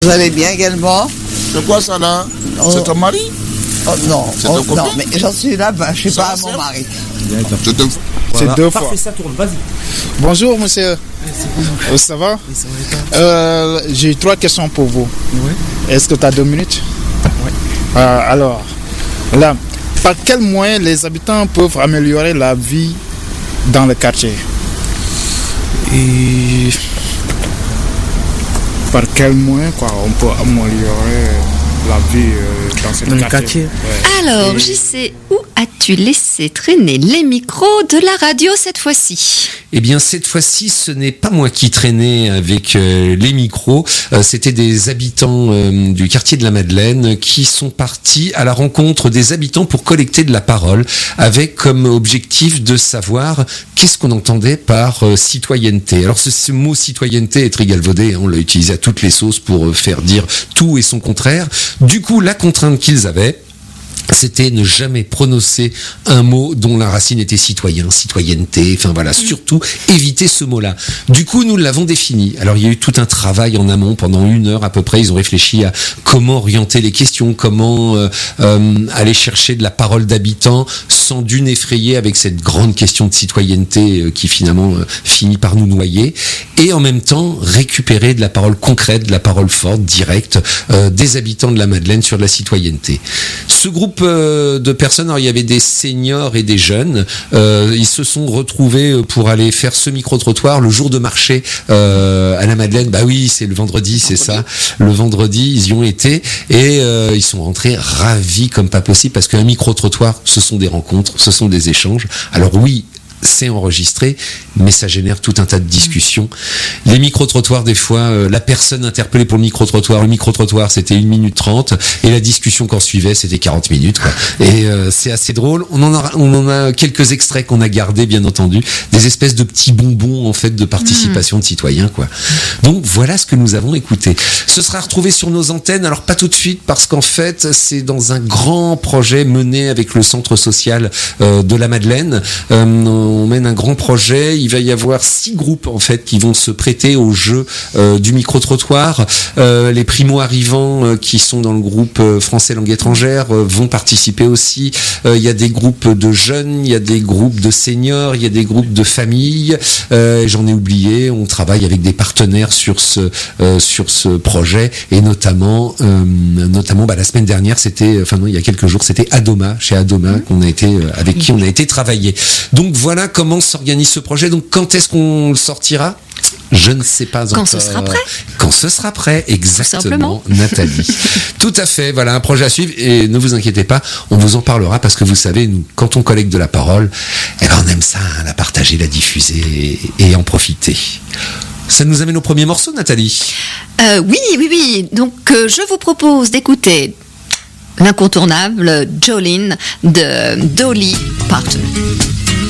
Vous allez bien également? C'est quoi ça là? C'est ton mari? Oh, non, C'est ton copain? non, mais j'en suis là, je suis Ça pas à va, mon ça? mari. C'est deux fois. Voilà. C'est deux fois. Parfait, ça tourne, vas-y. Bonjour monsieur. Ça va? Oui, ça va et toi? J'ai 3 questions pour vous. Oui. Est-ce que tu as 2 minutes? Oui. Alors, là, par quels moyens les habitants peuvent améliorer la vie dans le quartier? Et par quels moyens on peut améliorer la vie dans ce Dans le quartier? quartier. Ouais. Alors, j'y sais, où as-tu laissé traîner les micros de la radio cette fois-ci? Eh bien, cette fois-ci, ce n'est pas moi qui traînais avec les micros. C'était des habitants du quartier de la Madeleine qui sont partis à la rencontre des habitants pour collecter de la parole, avec comme objectif de savoir qu'est-ce qu'on entendait par citoyenneté. Alors, ce mot citoyenneté est très galvaudé, hein, on l'a utilisé à toutes les sauces pour faire dire tout et son contraire. Du coup, la contrainte qu'ils avaient, c'était ne jamais prononcer un mot dont la racine était citoyen, citoyenneté, enfin voilà, surtout éviter ce mot-là. Du coup, nous l'avons défini. Alors, il y a eu tout un travail en amont pendant 1 heure à peu près. Ils ont réfléchi à comment orienter les questions, comment aller chercher de la parole d'habitants sans d'une effrayer avec cette grande question de citoyenneté qui finalement finit par nous noyer. Et en même temps, récupérer de la parole concrète, de la parole forte, directe des habitants de la Madeleine sur la citoyenneté. Ce groupe de personnes, alors il y avait des seniors et des jeunes, ils se sont retrouvés pour aller faire ce micro-trottoir le jour de marché à la Madeleine. Bah oui, c'est le vendredi, c'est ça. Le vendredi, ils y ont été et ils sont rentrés ravis comme pas possible parce qu'un micro-trottoir, ce sont des rencontres, ce sont des échanges. Alors oui, c'est enregistré, mais ça génère tout un tas de discussions. Les micro-trottoirs, des fois, la personne interpellée pour le micro-trottoir, c'était 1 minute 30, et la discussion qu'en suivait, c'était 40 minutes, quoi. Et c'est assez drôle. On en a quelques extraits qu'on a gardés, bien entendu, des espèces de petits bonbons, en fait, de participation de citoyens, quoi. Donc, voilà ce que nous avons écouté. Ce sera retrouvé sur nos antennes, alors pas tout de suite, parce qu'en fait, c'est dans un grand projet mené avec le centre social de la Madeleine. On mène un grand projet. Il va y avoir 6 groupes en fait qui vont se prêter au jeu du micro-trottoir. Les primo-arrivants qui sont dans le groupe français langue étrangère vont participer aussi. Il y a des groupes de jeunes, il y a des groupes de seniors, il y a des groupes de familles. J'en ai oublié. On travaille avec des partenaires sur ce projet et notamment la semaine dernière, il y a quelques jours, c'était Adoma, chez Adoma avec qui on a été travailler. Donc voilà comment s'organise ce projet. Donc quand est-ce qu'on le sortira ? Je ne sais pas encore. Quand ce sera prêt. Quand ce sera prêt, exactement, simplement. Nathalie. Tout à fait, voilà, un projet à suivre. Et ne vous inquiétez pas, on vous en parlera parce que vous savez, nous, quand on collecte de la parole, on aime ça, hein, la partager, la diffuser et en profiter. Ça nous amène au premier morceau, Nathalie. Oui. Donc, je vous propose d'écouter l'incontournable Jolene de Dolly Parton.